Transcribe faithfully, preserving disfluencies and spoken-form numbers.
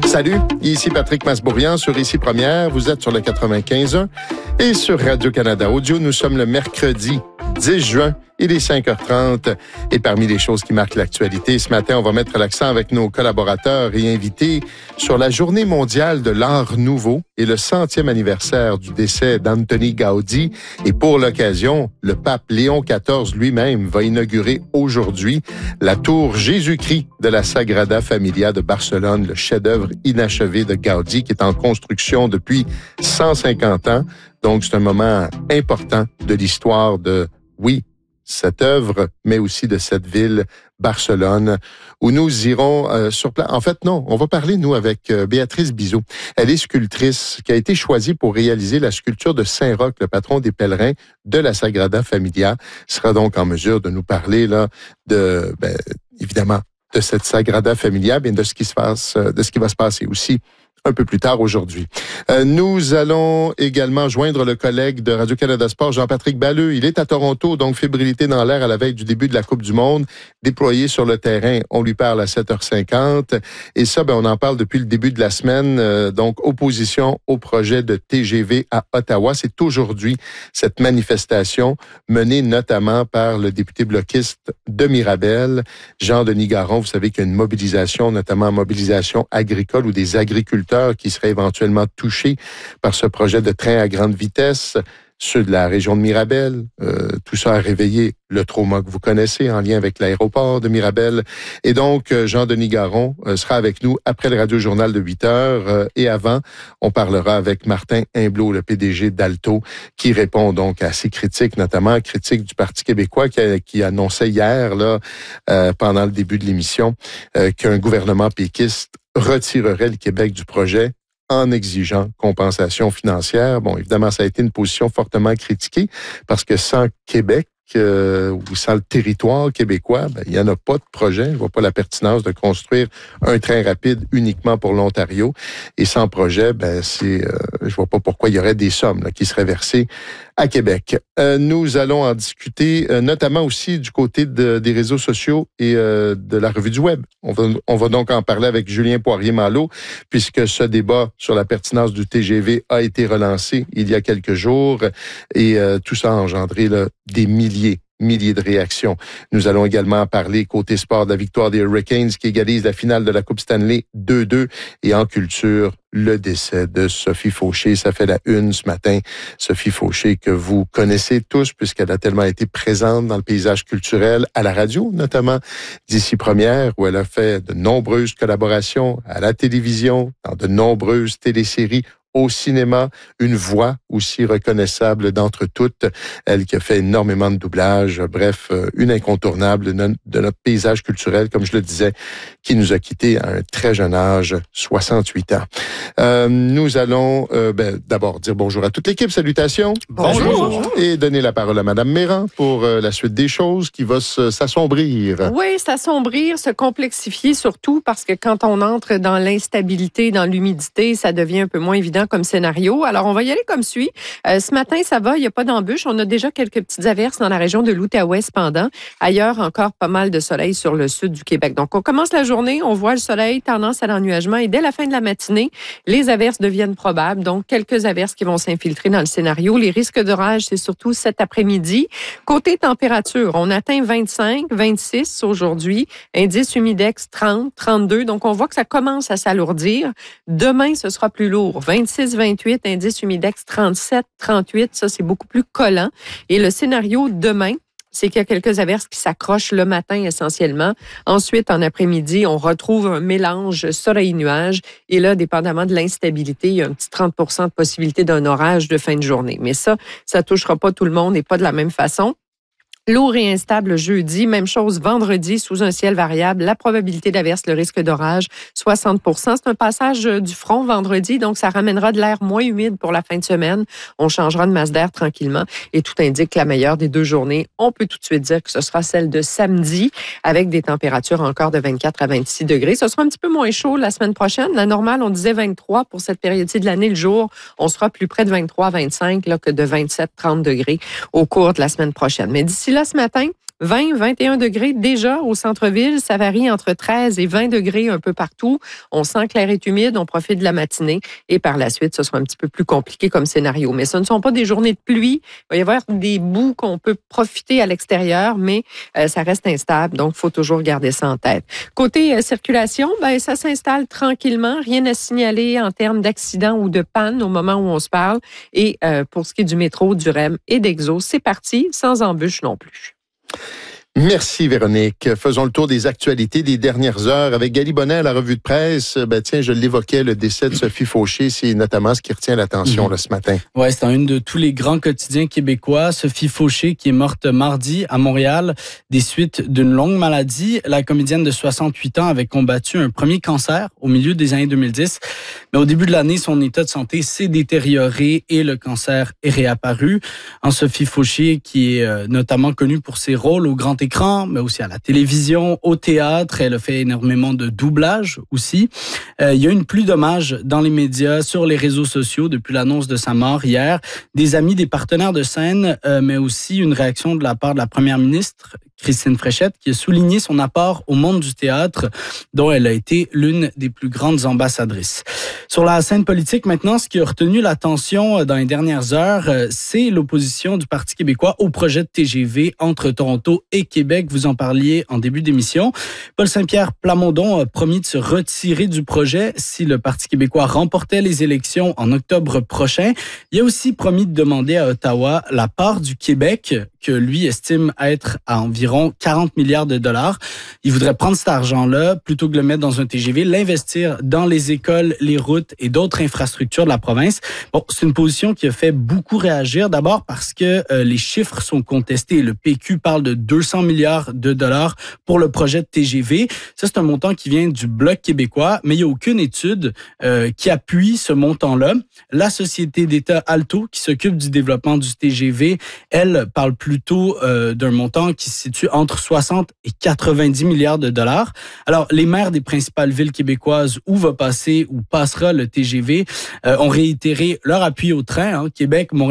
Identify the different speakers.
Speaker 1: Salut, ici Patrick Masbourian sur Ici Première. Vous êtes sur le quatre-vingt-quinze point un et sur Radio-Canada Audio. Nous sommes le mercredi dix juin. Il est cinq heures trente et parmi les choses qui marquent l'actualité, ce matin, on va mettre l'accent avec nos collaborateurs et invités sur la Journée mondiale de l'art nouveau et le centième anniversaire du décès d'Antoni Gaudí. Et pour l'occasion, le pape Léon quatorze lui-même va inaugurer aujourd'hui la tour Jésus-Christ de la Sagrada Familia de Barcelone, le chef-d'œuvre inachevé de Gaudí qui est en construction depuis cent cinquante ans. Donc, c'est un moment important de l'histoire de, oui, cette œuvre, mais aussi de cette ville, Barcelone, où nous irons euh, sur place. En fait, non, on va parler, nous, avec euh, Béatrice Bizot. Elle est sculptrice qui a été choisie pour réaliser la sculpture de Saint-Roch, le patron des pèlerins de la Sagrada Familia. Elle sera donc en mesure de nous parler, là, de, ben, évidemment, de cette Sagrada Familia, mais de ce qui se passe, de ce qui va se passer aussi un peu plus tard aujourd'hui. Euh, nous allons également joindre le collègue de Radio-Canada Sport, Jean-Patrick Balleux. Il est à Toronto, donc fébrilité dans l'air à la veille du début de la Coupe du Monde. Déployé sur le terrain, on lui parle à sept heures cinquante. Et ça, ben, on en parle depuis le début de la semaine. Euh, donc, opposition au projet de T G V à Ottawa. C'est aujourd'hui cette manifestation menée notamment par le député bloquiste de Mirabel, Jean-Denis Garon. Vous savez qu'il y a une mobilisation, notamment mobilisation agricole ou des agriculteurs qui seraient éventuellement touchés par ce projet de train à grande vitesse, ceux de la région de Mirabel. Euh, tout ça a réveillé le trauma que vous connaissez en lien avec l'aéroport de Mirabel. Et donc, Jean-Denis Garon euh, sera avec nous après le Radio-Journal de huit heures. Euh, et avant, on parlera avec Martin Imblot, le P D G d'Alto, qui répond donc à ces critiques, notamment critiques du Parti québécois qui, a, qui annonçait hier, là, euh, pendant le début de l'émission, euh, qu'un gouvernement péquiste retirerait le Québec du projet en exigeant compensation financière. Bon, évidemment, ça a été une position fortement critiquée parce que sans Québec euh, ou sans le territoire québécois, ben, il n'y en a pas de projet. Je ne vois pas la pertinence de construire un train rapide uniquement pour l'Ontario. Et sans projet, ben, c'est, euh, je vois pas pourquoi il y aurait des sommes là, qui seraient versées à Québec. Euh, nous allons en discuter euh, notamment aussi du côté de, des réseaux sociaux et euh, de la revue du web. On va, on va donc en parler avec Julien Poirier-Malo puisque ce débat sur la pertinence du T G V a été relancé il y a quelques jours et euh, tout ça a engendré là, des milliers milliers de réactions. Nous allons également parler côté sport de la victoire des Hurricanes qui égalise la finale de la Coupe Stanley deux deux et en culture, le décès de Sophie Fauché. Ça fait la une ce matin. Sophie Fauché que vous connaissez tous puisqu'elle a tellement été présente dans le paysage culturel, à la radio notamment, d'Ici Première, où elle a fait de nombreuses collaborations à la télévision, dans de nombreuses téléséries, au cinéma, une voix aussi reconnaissable d'entre toutes, elle qui a fait énormément de doublage, bref, une incontournable de notre paysage culturel, comme je le disais, qui nous a quittés à un très jeune âge, soixante-huit ans. Euh, nous allons euh, ben, d'abord dire bonjour à toute l'équipe, salutations.
Speaker 2: Bonjour. bonjour.
Speaker 1: Et donner la parole à Mme Méran pour euh, la suite des choses qui va se, s'assombrir.
Speaker 2: Oui, s'assombrir, se complexifier surtout parce que quand on entre dans l'instabilité, dans l'humidité, ça devient un peu moins évident comme scénario. Alors, on va y aller comme suit. Euh, ce matin, ça va, il n'y a pas d'embûche. On a déjà quelques petites averses dans la région de l'Outaouais cependant. Ailleurs, encore pas mal de soleil sur le sud du Québec. Donc, on commence la journée, on voit le soleil, tendance à l'ennuagement et dès la fin de la matinée, les averses deviennent probables. Donc, quelques averses qui vont s'infiltrer dans le scénario. Les risques d'orage, c'est surtout cet après-midi. Côté température, on atteint vingt-cinq, vingt-six aujourd'hui. Indice humidex trente, trente-deux. Donc, on voit que ça commence à s'alourdir. Demain, ce sera plus lourd. vingt-six, vingt-huit, indice humidex trente-sept, trente-huit. Ça, c'est beaucoup plus collant. Et le scénario demain, c'est qu'il y a quelques averses qui s'accrochent le matin essentiellement. Ensuite, en après-midi, on retrouve un mélange soleil-nuage. Et là, dépendamment de l'instabilité, il y a un petit trente pour cent de possibilité d'un orage de fin de journée. Mais ça, ça touchera pas tout le monde et pas de la même façon. Lourd et instable jeudi. Même chose vendredi sous un ciel variable. La probabilité d'averse, le risque d'orage, soixante pour cent. C'est un passage du front vendredi, donc ça ramènera de l'air moins humide pour la fin de semaine. On changera de masse d'air tranquillement et tout indique que la meilleure des deux journées, on peut tout de suite dire que ce sera celle de samedi avec des températures encore de vingt-quatre à vingt-six degrés. Ce sera un petit peu moins chaud la semaine prochaine. La normale, on disait vingt-trois pour cette période-ci de l'année le jour. On sera plus près de vingt-trois à vingt-cinq là, que de vingt-sept à trente degrés au cours de la semaine prochaine. Mais d'ici là, ce matin, vingt, vingt et un degrés déjà au centre-ville. Ça varie entre treize et vingt degrés un peu partout. On sent que l'air est humide, on profite de la matinée et par la suite, ce sera un petit peu plus compliqué comme scénario. Mais ce ne sont pas des journées de pluie. Il va y avoir des bouts qu'on peut profiter à l'extérieur, mais euh, ça reste instable, donc il faut toujours garder ça en tête. Côté euh, circulation, ben, ça s'installe tranquillement. Rien à signaler en termes d'accident ou de panne au moment où on se parle. Et euh, pour ce qui est du métro, du R E M et d'Exo, c'est parti, sans embûches non plus.
Speaker 1: Merci Véronique. Faisons le tour des actualités des dernières heures avec Gali Bonnet à la revue de presse. Ben tiens, je l'évoquais, le décès de Sophie Fauché, c'est notamment ce qui retient l'attention mmh. là, ce matin.
Speaker 3: Ouais, c'est en une de tous les grands quotidiens québécois. Sophie Fauché qui est morte mardi à Montréal des suites d'une longue maladie. La comédienne de soixante-huit ans avait combattu un premier cancer au milieu des années deux mille dix. Mais au début de l'année, son état de santé s'est détérioré et le cancer est réapparu. En Sophie Fauché, qui est euh, notamment connue pour ses rôles au grand écran, mais aussi à la télévision, au théâtre. Elle a fait énormément de doublage aussi. Euh, il y a une pluie d'hommages dans les médias, sur les réseaux sociaux depuis l'annonce de sa mort hier. Des amis, des partenaires de scène, euh, mais aussi une réaction de la part de la première ministre, Christine Fréchette, qui a souligné son apport au monde du théâtre, dont elle a été l'une des plus grandes ambassadrices. Sur la scène politique, maintenant, ce qui a retenu l'attention dans les dernières heures, c'est l'opposition du Parti québécois au projet de T G V entre Toronto et Québec. Vous en parliez en début d'émission. Paul Saint-Pierre Plamondon a promis de se retirer du projet si le Parti québécois remportait les élections en octobre prochain. Il a aussi promis de demander à Ottawa la part du Québec que lui estime être à environ quarante milliards de dollars. Il voudrait prendre cet argent-là, plutôt que de le mettre dans un T G V, l'investir dans les écoles, les routes et d'autres infrastructures de la province. Bon, c'est une position qui a fait beaucoup réagir. D'abord parce que euh, les chiffres sont contestés. Le P Q parle de deux cents milliards de dollars pour le projet de T G V. Ça, c'est un montant qui vient du Bloc québécois, mais il n'y a aucune étude euh, qui appuie ce montant-là. La société d'État Alto, qui s'occupe du développement du T G V, elle parle plutôt euh, d'un montant qui se situe entre soixante et quatre-vingt-dix milliards de dollars. Alors, les maires des principales villes québécoises où va passer ou passera le T G V euh, ont réitéré leur appui au train, hein, Québec, Montréal,